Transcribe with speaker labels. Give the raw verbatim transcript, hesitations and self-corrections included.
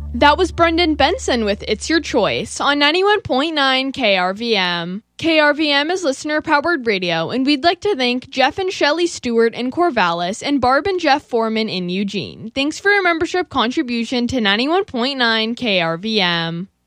Speaker 1: That was Brendan Benson with It's Your Choice on ninety-one point nine K R V M. K R V M is listener-powered radio, and we'd like to thank Jeff and Shelley Stewart in Corvallis and Barb and Jeff Foreman in Eugene. Thanks for your membership contribution to ninety-one point nine K R V M.